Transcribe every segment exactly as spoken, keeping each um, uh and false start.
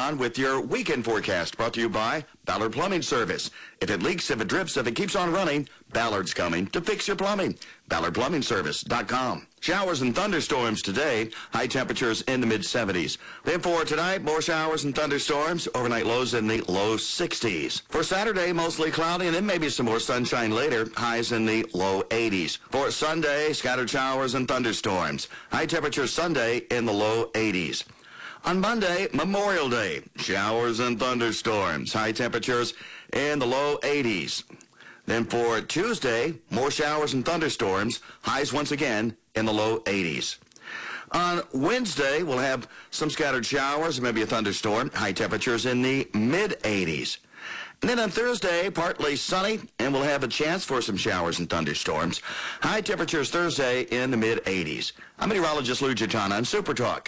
on with your weekend forecast, brought to you by Ballard Plumbing Service. If it leaks, if it drips, if it keeps on running, Ballard's coming to fix your plumbing. Ballard Plumbing Service dot com. Showers and thunderstorms today. High temperatures in the mid seventies. Then for tonight, more showers and thunderstorms. Overnight lows in the low sixties. For Saturday, mostly cloudy, and then maybe some more sunshine later. Highs in the low eighties. For Sunday, scattered showers and thunderstorms. High temperatures Sunday in the low eighties. On Monday, Memorial Day, showers and thunderstorms. High temperatures in the low eighties. Then for Tuesday, more showers and thunderstorms. Highs once again in the low eighties. On Wednesday, we'll have some scattered showers, maybe a thunderstorm. High temperatures in the mid eighties. And then on Thursday, partly sunny, and we'll have a chance for some showers and thunderstorms. High temperatures Thursday in the mid eighties. I'm meteorologist Lou Gitana on Super Talk.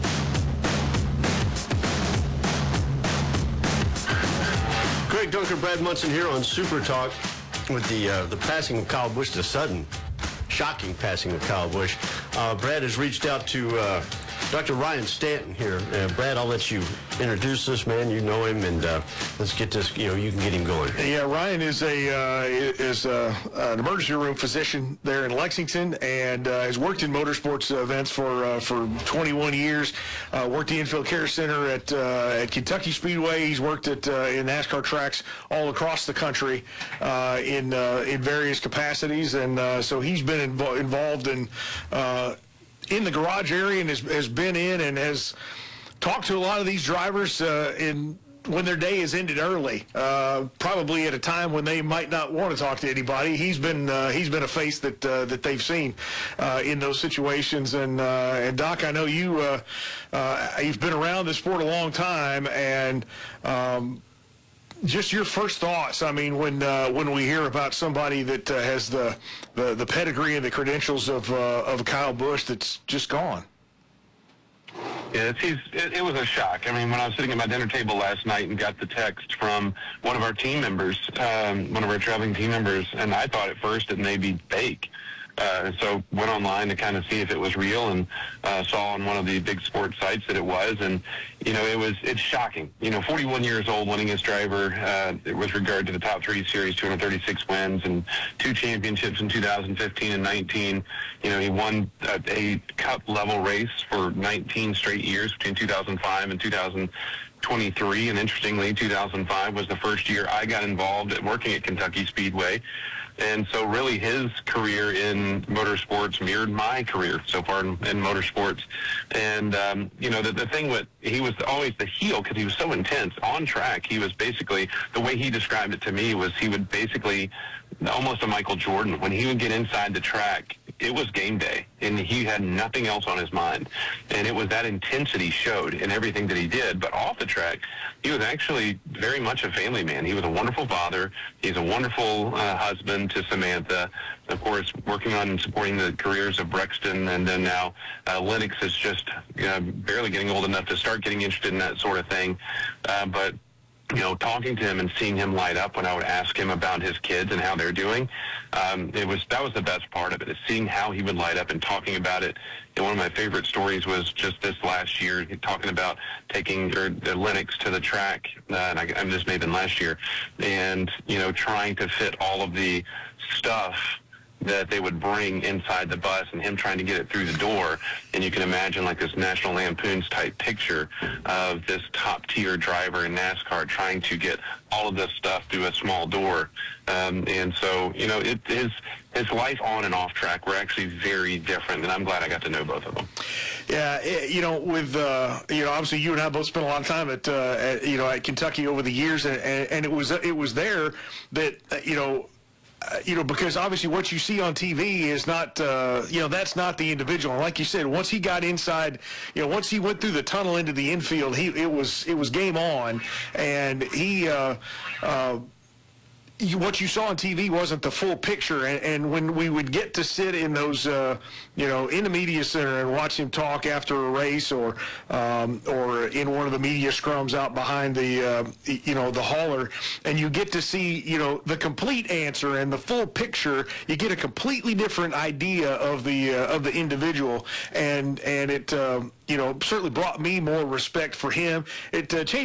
Greg Duncan, Brad Munson here on Super Talk with the uh, the passing of Kyle Busch, the sudden, shocking passing of Kyle Busch. Uh, Brad has reached out to uh, Doctor Ryan Stanton here. Uh, Brad, I'll let you introduce this man. You know him, and uh, let's get this. You know, you can get him going. Yeah, Ryan is a uh, is a, an emergency room physician there in Lexington, and uh, has worked in motorsports events for uh, for twenty-one years. Uh, worked the Infield Care Center at uh, at Kentucky Speedway. He's worked at uh, in NASCAR tracks all across the country uh, in uh, in various capacities, and uh, so he's been invo- involved in. Uh, in the garage area and has, has been in and has talked to a lot of these drivers uh, in when their day is ended early, uh, probably at a time when they might not want to talk to anybody. He's been uh, he's been a face that uh, that they've seen uh, in those situations. And uh, and Doc, I know you uh, uh, you've been around this sport a long time, and um, just your first thoughts. I mean, when uh, when we hear about somebody that uh, has the, the the pedigree and the credentials of uh, of Kyle Busch that's just gone. Yeah, it's, he's, it, it was a shock. I mean, when I was sitting at my dinner table last night and got the text from one of our team members, um, one of our traveling team members, and I thought at first it may be fake. Uh, so went online to kind of see if it was real, and uh, saw on one of the big sports sites that it was. And, you know, it was, it's shocking. You know, forty-one years old, winningest driver uh, with regard to the top three series, two hundred thirty-six wins and two championships in two thousand fifteen and nineteen. You know, he won a, a cup level race for nineteen straight years between two thousand five and two thousand twenty-three. And interestingly, two thousand five was the first year I got involved at working at Kentucky Speedway. And so really his career in motorsports mirrored my career so far in, in motorsports. And, um, you know, the, the thing with, he was always the heel because he was so intense. On track, he was basically, the way he described it to me was he would basically, almost a Michael Jordan, when he would get inside the track, it was game day, and he had nothing else on his mind. And it was that intensity showed in everything that he did. But off the track, he was actually very much a family man. He was a wonderful father. He's a wonderful uh, husband to Samantha. Of course, working on and supporting the careers of Brexton, and then now uh, Lennox is just uh, barely getting old enough to start getting interested in that sort of thing. Uh, but you know, talking to him and seeing him light up when I would ask him about his kids and how they're doing, um, it was that was the best part of it, is seeing how he would light up and talking about it. And one of my favorite stories was just this last year, talking about taking or, uh, Lennox to the track, uh, and, I, and this may have been last year, and, you know, trying to fit all of the stuff that they would bring inside the bus and him trying to get it through the door. And you can imagine like this National Lampoon's type picture of this top tier driver in NASCAR trying to get all of this stuff through a small door. Um, and so, you know, it, his, his life on and off track were actually very different, and I'm glad I got to know both of them. Yeah, it, you know, with, uh, you know, obviously you and I both spent a lot of time at, uh, at you know, at Kentucky over the years, and, and it was, it was there that, uh, you know, Uh, you know, because obviously what you see on T V is not, uh, you know, that's not the individual. And like you said, once he got inside, you know, once he went through the tunnel into the infield, he it was it was game on, and he. Uh, uh, You, what you saw on T V wasn't the full picture, and, and when we would get to sit in those, uh, you know, in the media center and watch him talk after a race, or um, or in one of the media scrums out behind the, uh, you know, the hauler, and you get to see, you know, the complete answer and the full picture. You get a completely different idea of the uh, of the individual, and and it, uh, you know, certainly brought me more respect for him. It uh, changed